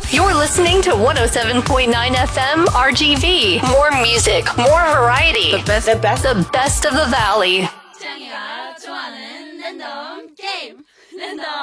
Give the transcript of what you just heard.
You're listening to 107.9 FM RGV. More music, more variety. The best of the Valley. 짱이가 좋아하는 랜덤 게임. 랜덤